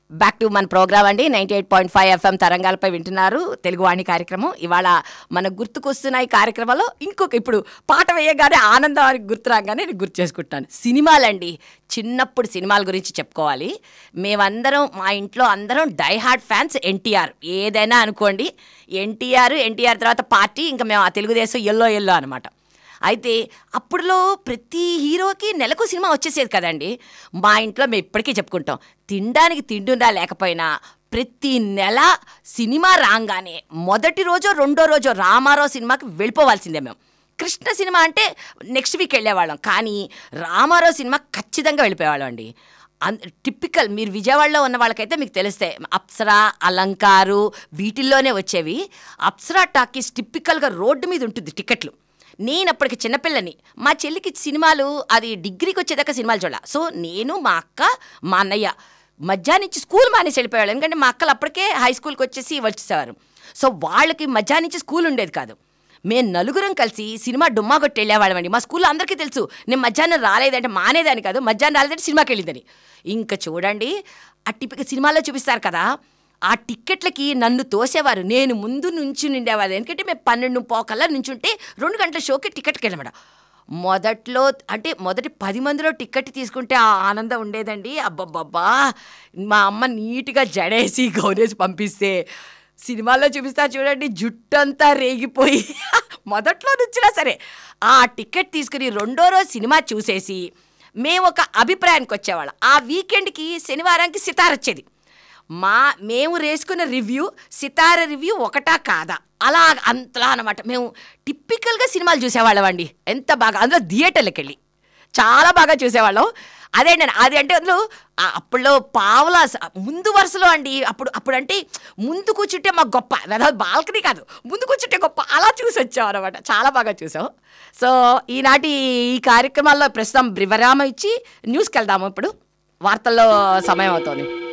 Back to మన programme అండి 98.5 FM తరంగాలపై వింటున్నారు తెలుగువాణి కార్యక్రమం. ఇవాళ మన గుర్తుకొస్తున్న ఈ కార్యక్రమంలో ఇంకొక ఇప్పుడు పాట వేయగానే ఆనందానికి గుర్తు రాగానే నేను గుర్తు చేసుకుంటాను. సినిమాలండి, చిన్నప్పుడు సినిమాల గురించి చెప్పుకోవాలి. మేమందరం మా ఇంట్లో అందరం డై హార్డ్ ఫ్యాన్స్ ఎన్టీఆర్. ఏదైనా అనుకోండి, ఎన్టీఆర్ తర్వాత పార్టీ, ఇంకా మేము ఆ తెలుగుదేశం ఎల్లో అనమాట. అయితే అప్పుడులో ప్రతి హీరోకి నెలకు సినిమా వచ్చేసేది కదండి. మా ఇంట్లో మేము ఇప్పటికీ చెప్పుకుంటాం, తినడానికి తిండుందా లేకపోయినా ప్రతి నెల సినిమా రాగానే మొదటి రోజో రెండో రోజో రామారావు సినిమాకి వెళ్ళిపోవాల్సిందే. మేము కృష్ణ సినిమా అంటే నెక్స్ట్ వీక్ వెళ్ళేవాళ్ళం, కానీ రామారావు సినిమా ఖచ్చితంగా వెళ్ళిపోయేవాళ్ళం అండి. టిపికల్ మీరు విజయవాడలో ఉన్న వాళ్ళకైతే మీకు తెలిస్తే అప్సరా, అలంకారు వీటిల్లోనే వచ్చేవి. అప్సరా టాకీస్ టిపికల్గా రోడ్డు మీద ఉంటుంది టికెట్లు. నేను అప్పటికి చిన్నపిల్లని, మా చెల్లికి సినిమాలు అది డిగ్రీకి వచ్చేదాకా సినిమాలు చూడాలి. సో నేను, మా అక్క, మా అన్నయ్య మధ్యాహ్నం నుంచి స్కూల్ మానేసి వెళ్ళిపోయేవాళ్ళు. ఎందుకంటే మా అక్కలు అప్పటికే హై స్కూల్కి వచ్చేసేవారు. సో వాళ్ళకి మధ్యాహ్నం నుంచి స్కూల్ ఉండేది కాదు. మేము నలుగురం కలిసి సినిమా డుమ్మా కొట్టి వెళ్ళేవాళ్ళమండి. మా స్కూల్లో అందరికీ తెలుసు నేను మధ్యాహ్నం రాలేదంటే మానేదాన్ని కాదు, మధ్యాహ్నం రాలేదంటే సినిమాకి వెళ్ళిందని. ఇంకా చూడండి, ఆ టిపికల్ సినిమాలో చూపిస్తారు కదా, ఆ టిక్కెట్లకి నన్ను తోసేవారు. నేను ముందు నుంచి నిండేవారు. ఎందుకంటే మేము 12:15 నుంచుంటే 2 గంటల షోకి టికెట్కి వెళ్ళమాట. మొదట్లో అంటే మొదటి 10 మందిలో టికెట్ తీసుకుంటే ఆ ఆనందం ఉండేదండి. అబ్బబ్బబ్బా, మా అమ్మ నీట్గా జడేసి గౌనేసి పంపిస్తే, సినిమాల్లో చూపిస్తా చూడండి జుట్టంతా రేగిపోయి మొదట్లో నుంచినా సరే ఆ టికెట్ తీసుకుని రెండో రోజు సినిమా చూసేసి మేము ఒక అభిప్రాయానికి వచ్చేవాళ్ళం. ఆ వీకెండ్కి శనివారానికి సితార వచ్చేది. మేము వేసుకున్న రివ్యూ సితార రివ్యూ ఒకటా కాదా అలా అంతలా అనమాట. మేము టిపికల్గా సినిమాలు చూసేవాళ్ళం అండి. ఎంత బాగా, అందులో థియేటర్లకు వెళ్ళి చాలా బాగా చూసేవాళ్ళం. అదే అంటే అందులో అప్పుడులో పావులా ముందు వరుసలో అండి. అప్పుడు అంటే ముందు కూర్చుంటే మాకు గొప్ప, అதாவது బాల్కనీ కాదు, ముందు కూర్చుంటే గొప్ప, అలా చూసి వచ్చాం అనమాట. చాలా బాగా చూసాం. సో ఈనాటి ఈ కార్యక్రమాల్లో ప్రస్తుతం విరామం ఇచ్చి న్యూస్కి వెళ్దాము. ఇప్పుడు వార్తల్లో సమయం అవుతుంది.